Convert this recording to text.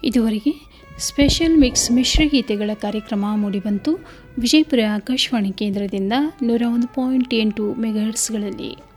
ಇದುವರೆಗೆ special mix ಮಿಶ್ರಗೀತೆಗಳ ಕಾರ್ಯಕ್ರಮ ಮೂಡಿಬಂತು. ವಿಜಯಪುರ ಆಕಾಶವಾಣಿ ಕೇಂದ್ರದಿಂದ 101.8 ಮೆಗಾಹರ್ಟ್ಸ್ಗಳಲ್ಲಿ.